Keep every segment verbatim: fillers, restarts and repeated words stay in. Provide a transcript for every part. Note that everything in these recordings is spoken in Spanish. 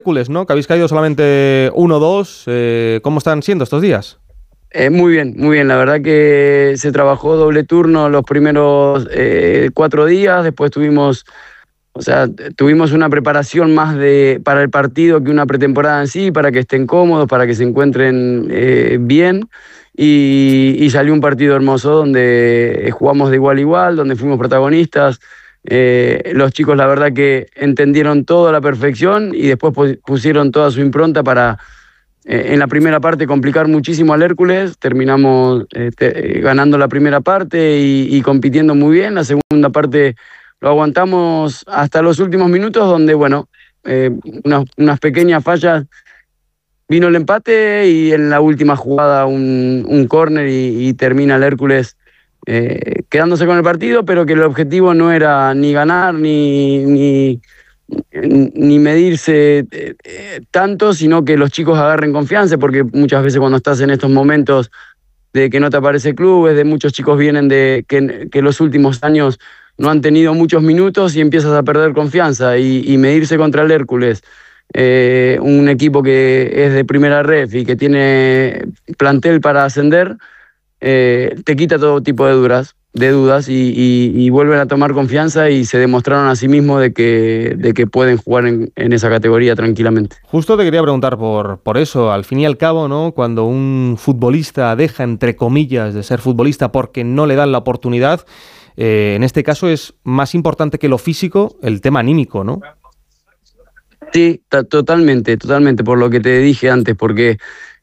Hércules, ¿no? Que habéis caído solamente uno dos. Eh, ¿Cómo están siendo estos días? Eh, muy bien, muy bien. La verdad que se trabajó doble turno los primeros eh, cuatro días. Después tuvimos, o sea, tuvimos una preparación más de para el partido que una pretemporada en sí, para que estén cómodos, para que se encuentren eh, bien. Y, y salió un partido hermoso donde jugamos de igual a igual, donde fuimos protagonistas. Eh, los chicos, la verdad que entendieron todo a la perfección y después pusieron toda su impronta para, eh, en la primera parte, complicar muchísimo al Hércules. Terminamos eh, te, ganando la primera parte y, y compitiendo muy bien. La segunda parte lo aguantamos hasta los últimos minutos, donde, bueno, eh, unas, unas pequeñas fallas. Vino el empate y en la última jugada un, un córner y, y termina el Hércules Eh, quedándose con el partido, pero que el objetivo no era ni ganar ni, ni, ni medirse eh, tanto, sino que los chicos agarren confianza, porque muchas veces cuando estás en estos momentos de que no te aparece clubes, de muchos chicos vienen de que, que los últimos años no han tenido muchos minutos y empiezas a perder confianza y, y medirse contra el Hércules, eh, un equipo que es de primera ref y que tiene plantel para ascender. Eh, te quita todo tipo de dudas, de dudas y, y, y vuelven a tomar confianza y se demostraron a sí mismos de que, de que pueden jugar en, en esa categoría tranquilamente. Justo te quería preguntar por, por eso, al fin y al cabo, ¿no? Cuando un futbolista deja, entre comillas, de ser futbolista porque no le dan la oportunidad, eh, en este caso es más importante que lo físico el tema anímico, ¿no? Sí, totalmente, totalmente, por lo que te dije antes, porque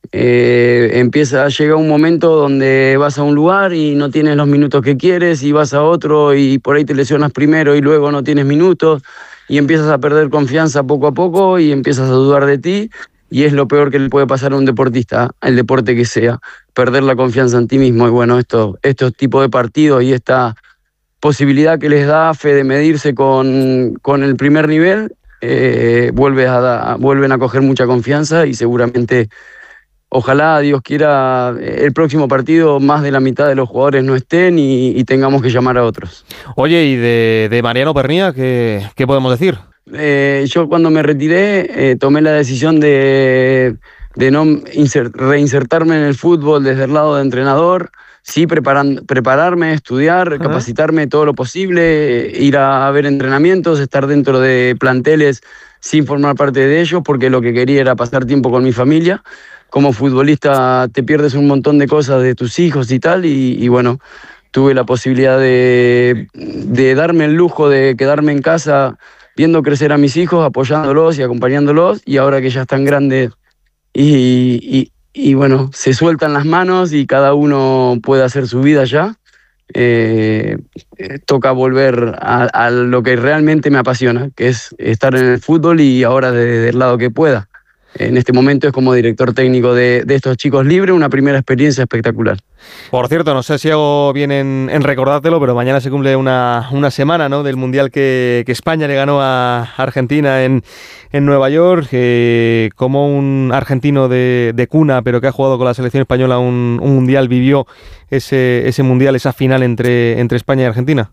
Eh, empieza, llega un momento donde vas a un lugar y no tienes los minutos que quieres y vas a otro y por ahí te lesionas primero y luego no tienes minutos y empiezas a perder confianza poco a poco y empiezas a dudar de ti y es lo peor que le puede pasar a un deportista, el deporte que sea, perder la confianza en ti mismo. Y bueno, esto, estos tipos de partidos y esta posibilidad que les da F E de medirse con, con el primer nivel, eh, vuelve a da, vuelven a coger mucha confianza y seguramente... Ojalá, Dios quiera, el próximo partido más de la mitad de los jugadores no estén y, y tengamos que llamar a otros. Oye, ¿y de, de Mariano Pernía qué, qué podemos decir? Eh, yo cuando me retiré eh, tomé la decisión de, de no insert, reinsertarme en el fútbol desde el lado de entrenador, sí preparan, prepararme, estudiar, uh-huh. capacitarme todo lo posible, ir a, a ver entrenamientos, estar dentro de planteles sin formar parte de ellos, porque lo que quería era pasar tiempo con mi familia. Como futbolista te pierdes un montón de cosas de tus hijos y tal, y, y bueno, tuve la posibilidad de, de darme el lujo de quedarme en casa viendo crecer a mis hijos, apoyándolos y acompañándolos, y ahora que ya están grandes y, y, y bueno, se sueltan las manos y cada uno puede hacer su vida ya, eh, eh, toca volver a, a lo que realmente me apasiona, que es estar en el fútbol y ahora desde el lado que pueda. En este momento es como director técnico de, de estos chicos libres, una primera experiencia espectacular. Por cierto, no sé si hago bien en, en recordártelo, pero mañana se cumple una, una semana, ¿no?, del Mundial que, que España le ganó a Argentina en, en Nueva York. Eh, como un argentino de, de cuna, pero que ha jugado con la selección española un, un Mundial, vivió ese, ese Mundial, esa final entre, entre España y Argentina.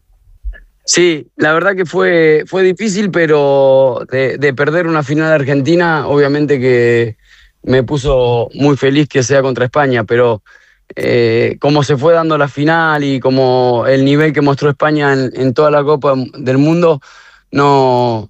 Sí, la verdad que fue, fue difícil, pero de, de perder una final argentina, obviamente que me puso muy feliz que sea contra España, pero eh, como se fue dando la final y como el nivel que mostró España en, en toda la Copa del Mundo, no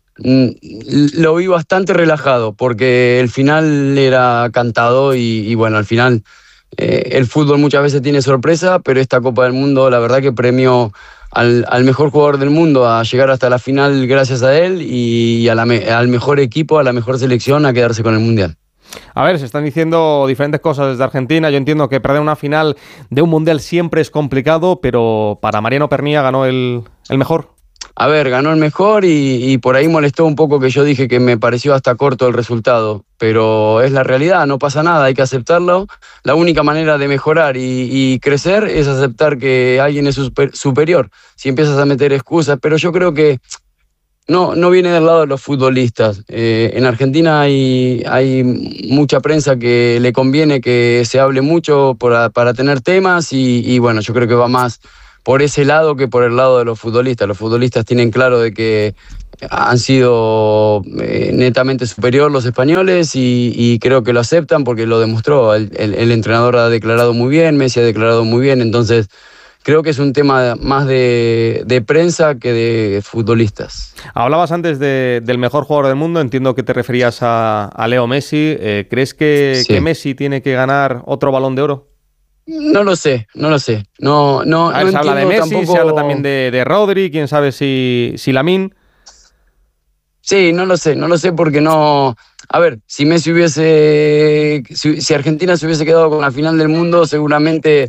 lo vi bastante relajado, porque el final era cantado y, y bueno, al final eh, el fútbol muchas veces tiene sorpresa, pero esta Copa del Mundo la verdad que premió Al, al mejor jugador del mundo a llegar hasta la final gracias a él y a la me, al mejor equipo, a la mejor selección a quedarse con el Mundial. A ver, se están diciendo diferentes cosas desde Argentina. Yo entiendo que perder una final de un Mundial siempre es complicado, pero para Mariano Pernía ganó el, el mejor. A ver, ganó el mejor y, y por ahí molestó un poco que yo dije que me pareció hasta corto el resultado, pero es la realidad, no pasa nada, hay que aceptarlo. La única manera de mejorar y, y crecer es aceptar que alguien es super, superior. Si empiezas a meter excusas, pero yo creo que no, no viene del lado de los futbolistas. Eh, en Argentina hay, hay mucha prensa que le conviene que se hable mucho para, para tener temas y, y bueno, yo creo que va más por ese lado que por el lado de los futbolistas. Los futbolistas tienen claro de que han sido eh, netamente superior los españoles y, y creo que lo aceptan porque lo demostró. El, el, el entrenador ha declarado muy bien, Messi ha declarado muy bien, entonces creo que es un tema más de, de prensa que de futbolistas. Hablabas antes de, del mejor jugador del mundo, entiendo que te referías a, a Leo Messi. Eh, ¿Crees que, sí. que Messi tiene que ganar otro Balón de Oro? No lo sé, no lo sé. No, no, a ver, no se habla de Messi, tampoco... se habla también de, de Rodri, quién sabe si, si Lamine. Sí, no lo sé, no lo sé porque no... A ver, si Messi hubiese... Si, si Argentina se hubiese quedado con la final del mundo, seguramente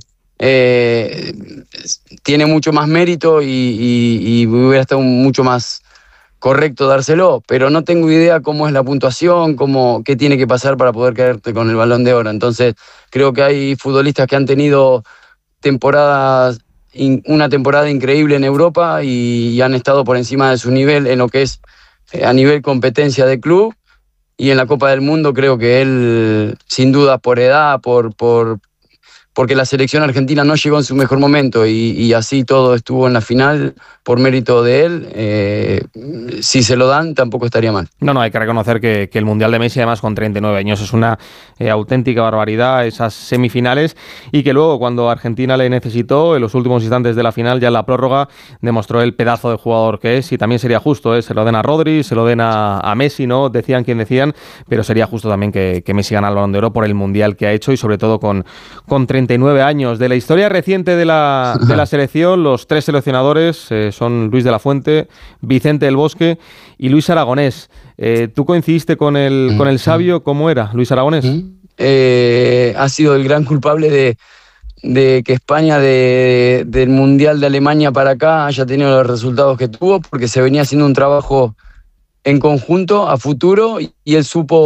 eh, tiene mucho más mérito y, y, y hubiera estado mucho más correcto dárselo, pero no tengo idea cómo es la puntuación, cómo, qué tiene que pasar para poder quedarte con el Balón de Oro. Entonces, creo que hay futbolistas que han tenido temporadas, una temporada increíble en Europa y, y han estado por encima de su nivel en lo que es a nivel competencia de club, y en la Copa del Mundo creo que él, sin duda por edad, por, por, porque la selección argentina no llegó en su mejor momento y, y así todo estuvo en la final por mérito de él, eh, si se lo dan tampoco estaría mal. No, no, hay que reconocer que, que el Mundial de Messi, además con treinta y nueve años, es una eh, auténtica barbaridad, esas semifinales, y que luego cuando Argentina le necesitó, en los últimos instantes de la final, ya en la prórroga, demostró el pedazo de jugador que es, y también sería justo, ¿eh? Se lo den a Rodri, se lo den a, a Messi, ¿no? Decían quien decían, pero sería justo también que, que Messi gane el Balón de Oro por el Mundial que ha hecho y sobre todo con, con treinta y nueve años. De la historia reciente de la, de la selección, los tres seleccionadores eh, son Luis de la Fuente, Vicente del Bosque y Luis Aragonés. Eh, ¿Tú coincidiste con el, con el sabio? ¿Cómo era Luis Aragonés? Eh, ha sido el gran culpable de, de que España de, del Mundial de Alemania para acá haya tenido los resultados que tuvo, porque se venía haciendo un trabajo en conjunto a futuro y, y él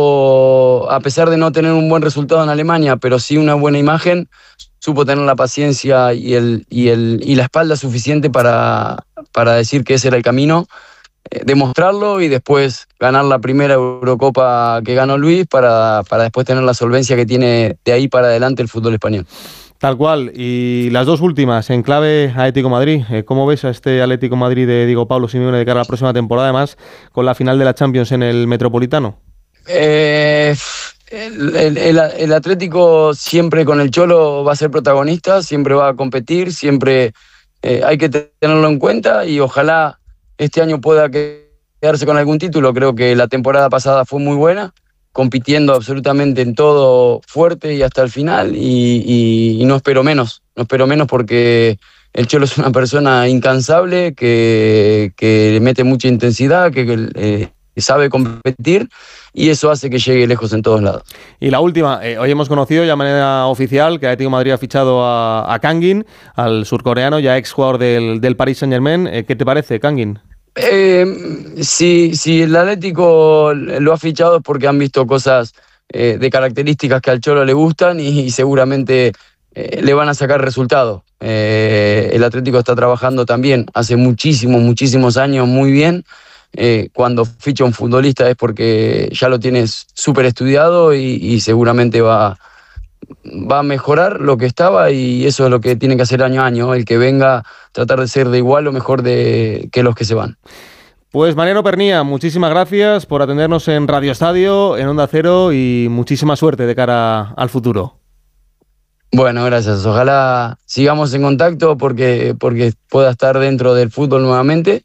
supo, a pesar de no tener un buen resultado en Alemania, pero sí una buena imagen, supo tener la paciencia y, el, y, el, y la espalda suficiente para, para decir que ese era el camino, eh, demostrarlo y después ganar la primera Eurocopa que ganó Luis para, para después tener la solvencia que tiene de ahí para adelante el fútbol español. Tal cual. Y las dos últimas, en clave Atlético Madrid. ¿Cómo ves a este Atlético Madrid de Diego Pablo Simeone de cara a la próxima temporada, además con la final de la Champions en el Metropolitano? Eh... El, el, el, el Atlético siempre con el Cholo va a ser protagonista, siempre va a competir, siempre eh, hay que tenerlo en cuenta y ojalá este año pueda quedarse con algún título. Creo que la temporada pasada fue muy buena, compitiendo absolutamente en todo fuerte y hasta el final y, y, y no espero menos, no espero menos porque el Cholo es una persona incansable que, que mete mucha intensidad, que, que eh, sabe competir y eso hace que llegue lejos en todos lados. Y la última, eh, hoy hemos conocido ya de manera oficial que Atlético de Madrid ha fichado a, a Kangin, al surcoreano, ya ex jugador del, del Paris Saint-Germain. Eh, ¿Qué te parece, Kangin? Eh, si, si el Atlético lo ha fichado es porque han visto cosas eh, de características que al Cholo le gustan y, y seguramente eh, le van a sacar resultados. Eh, el Atlético está trabajando también hace muchísimos, muchísimos años muy bien. Eh, cuando ficha un futbolista es porque ya lo tienes súper estudiado y, y seguramente va, va a mejorar lo que estaba y eso es lo que tiene que hacer año a año, el que venga tratar de ser de igual o mejor de, que los que se van. Pues Mariano Pernía, muchísimas gracias por atendernos en Radio Estadio, en Onda Cero y muchísima suerte de cara al futuro. Bueno, gracias. Ojalá sigamos en contacto porque, porque pueda estar dentro del fútbol nuevamente.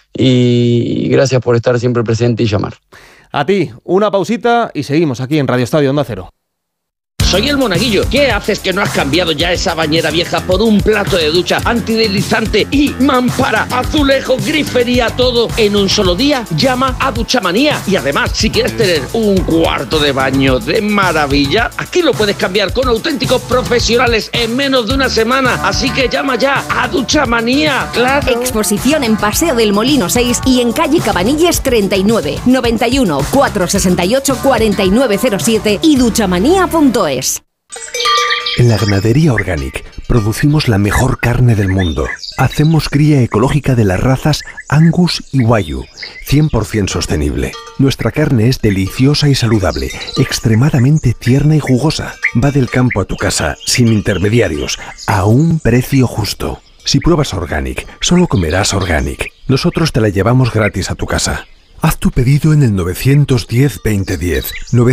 Y gracias por estar siempre presente y llamar. A ti, una pausita y seguimos aquí en Radio Estadio Onda Cero. Soy el Monaguillo. ¿Qué haces que no has cambiado ya esa bañera vieja por un plato de ducha antideslizante y mampara, azulejo, grifería, todo en un solo día? Llama a Duchamanía. Y además, si quieres tener un cuarto de baño de maravilla, aquí lo puedes cambiar con auténticos profesionales en menos de una semana. Así que llama ya a Duchamanía. ¡Claro! Exposición en Paseo del Molino seis y en calle Cabanilles treinta y nueve, noventa y uno, cuatrocientos sesenta y ocho, cuarenta y nueve cero siete y duchamanía punto es. En la Ganadería Organic producimos la mejor carne del mundo. Hacemos cría ecológica de las razas Angus y Wagyu, cien por ciento sostenible. Nuestra carne es deliciosa y saludable, extremadamente tierna y jugosa. Va del campo a tu casa, sin intermediarios, a un precio justo. Si pruebas Organic, solo comerás Organic. Nosotros te la llevamos gratis a tu casa. Haz tu pedido en el nueve uno cero, veinte diez.